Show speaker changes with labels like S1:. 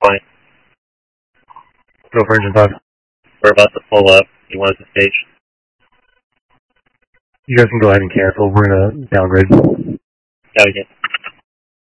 S1: fine.
S2: Go for engine 5.
S1: We're about to pull up. You want us to stage?
S2: You guys can go ahead and cancel. We're going to downgrade.
S1: Got it.